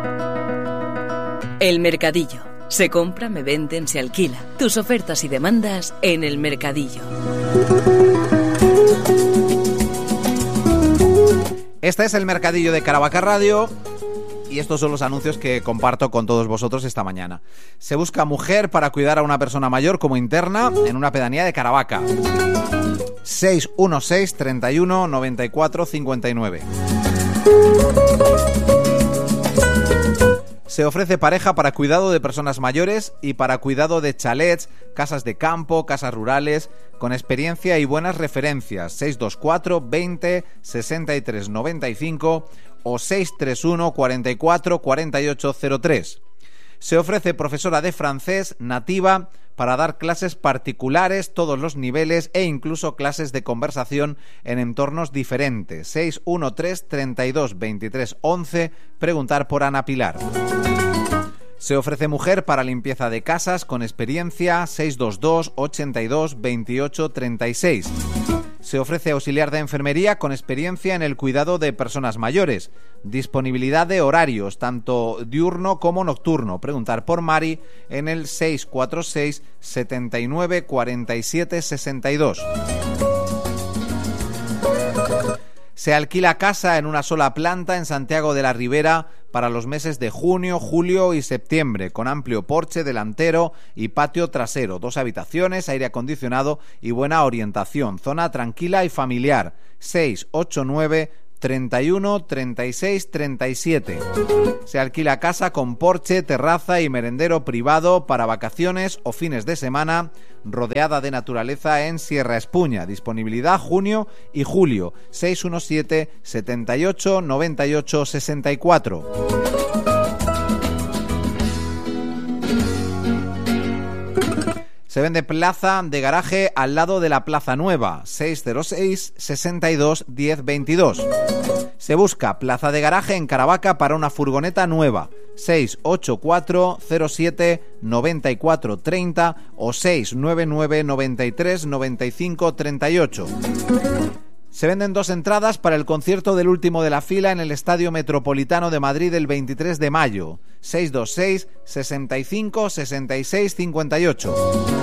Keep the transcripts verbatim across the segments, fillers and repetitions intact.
El Mercadillo. Se compra, me venden, se alquila. Tus ofertas y demandas en El Mercadillo. Este es El Mercadillo de Caravaca Radio y estos son los anuncios que comparto con todos vosotros esta mañana. Se busca mujer para cuidar a una persona mayor como interna en una pedanía de Caravaca. seis uno seis, treinta y uno, noventa y cuatro, cincuenta y nueve. Se ofrece pareja para cuidado de personas mayores y para cuidado de chalets, casas de campo, casas rurales, con experiencia y buenas referencias. seis dos cuatro, veinte, sesenta y tres, noventa y cinco o seis tres uno, cuarenta y cuatro, cuarenta y ocho cero tres. Se ofrece profesora de francés nativa para dar clases particulares, todos los niveles e incluso clases de conversación en entornos diferentes. seis uno tres, treinta y dos, veintitrés, once. Preguntar por Ana Pilar. Se ofrece mujer para limpieza de casas con experiencia. seis dos dos, ochenta y dos, veintiocho, treinta y seis. Se ofrece auxiliar de enfermería con experiencia en el cuidado de personas mayores. Disponibilidad de horarios, tanto diurno como nocturno. Preguntar por Mari en el seis cuatro seis, setenta y nueve, cuarenta y siete, sesenta y dos. Se alquila casa en una sola planta en Santiago de la Ribera para los meses de junio, julio y septiembre, con amplio porche delantero y patio trasero, dos habitaciones, aire acondicionado y buena orientación, zona tranquila y familiar. seis ocho nueve, treinta y uno, treinta y seis, treinta y siete. Se alquila casa con porche, terraza y merendero privado para vacaciones o fines de semana, rodeada de naturaleza en Sierra Espuña. Disponibilidad junio y julio. seis uno siete, setenta y ocho, noventa y ocho, sesenta y cuatro. Se vende plaza de garaje al lado de la Plaza Nueva, seis cero seis, sesenta y dos, diez, veintidós. Se busca plaza de garaje en Caravaca para una furgoneta nueva, seis ocho cuatro, cero siete, noventa y cuatro, treinta o seis nueve nueve, noventa y tres, noventa y cinco, treinta y ocho. Se venden dos entradas para el concierto del último de la fila en el Estadio Metropolitano de Madrid el veintitrés de mayo. seis dos seis, sesenta y cinco, sesenta y seis, cincuenta y ocho.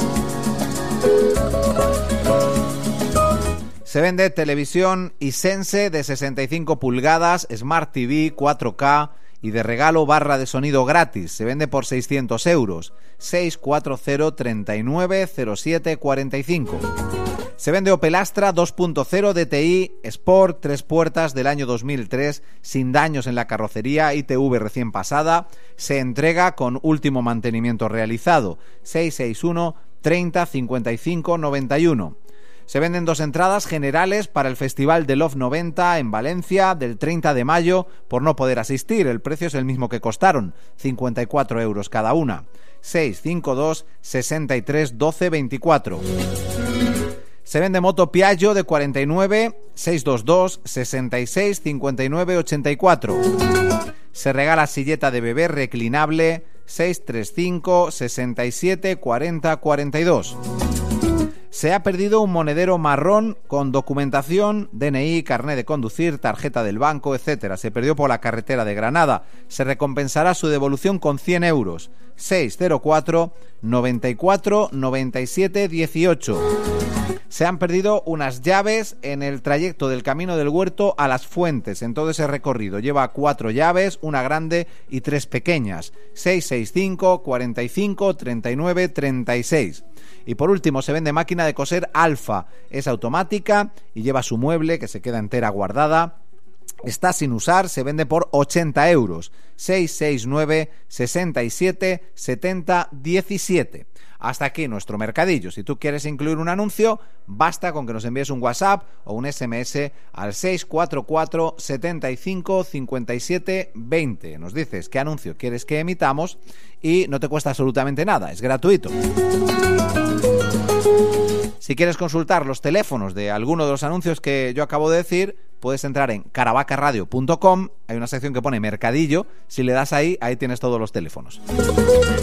Se vende televisión Hisense de sesenta y cinco pulgadas, Smart T V, cuatro K y de regalo barra de sonido gratis. Se vende por seiscientos euros. seis cuatro cero, treinta y nueve, cero siete, cuarenta y cinco. Se vende Opel Astra dos punto cero D T I Sport, tres puertas del año dos mil tres, sin daños en la carrocería, I T V recién pasada. Se entrega con último mantenimiento realizado. seis seis uno, treinta, cincuenta y cinco, noventa y uno. Se venden dos entradas generales para el Festival de Love noventa en Valencia del treinta de mayo por no poder asistir. El precio es el mismo que costaron, cincuenta y cuatro euros cada una. seis cinco dos, sesenta y tres, doce, veinticuatro. Se vende moto Piaggio de cuarenta y nueve, seis dos dos, sesenta y seis, cincuenta y nueve, ochenta y cuatro. Se regala silleta de bebé reclinable seis tres cinco, sesenta y siete, cuarenta, cuarenta y dos. Se ha perdido un monedero marrón con documentación, D N I, carné de conducir, tarjeta del banco, etcétera. Se perdió por la carretera de Granada. Se recompensará su devolución con cien euros. seis cero cuatro, noventa y cuatro, noventa y siete, dieciocho. Se han perdido unas llaves en el trayecto del Camino del Huerto a Las Fuentes. En todo ese recorrido lleva cuatro llaves, una grande y tres pequeñas. seis seis cinco, cuarenta y cinco, treinta y nueve, treinta y seis. Y por último se vende máquina de coser Alfa. Es automática y lleva su mueble que se queda entera guardada. Está sin usar, se vende por ochenta euros. seis seis nueve, sesenta y siete, setenta, diecisiete. Hasta aquí nuestro mercadillo. Si tú quieres incluir un anuncio, basta con que nos envíes un WhatsApp o un S M S al seis cuatro cuatro, setenta y cinco, cincuenta y siete, veinte. Nos dices qué anuncio quieres que emitamos y no te cuesta absolutamente nada, es gratuito. Si quieres consultar los teléfonos de alguno de los anuncios que yo acabo de decir, puedes entrar en caravaca radio punto com, hay una sección que pone mercadillo, si le das ahí, ahí tienes todos los teléfonos.